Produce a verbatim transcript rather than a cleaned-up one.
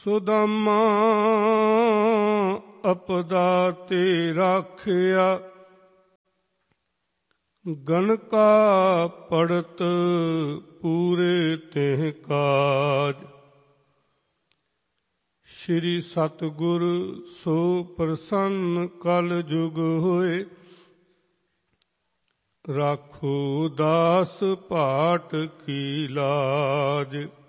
ਸੁਦਾਮਾ ਅਪਦਾ ਤੇ ਰਾਖਿਆ, ਗਣਕਾ ਪੜਤ ਪੂਰੇ ਤਿਹ ਕਾਜ। ਸ਼੍ਰੀ ਸਤਿਗੁਰ ਸੋ ਪ੍ਰਸੰਨ ਕਲ ਜੁਗ ਹੋਏ, ਰਾਖੋ ਦਾਸ ਭਾਟ ਕੀ ਲਾਜ।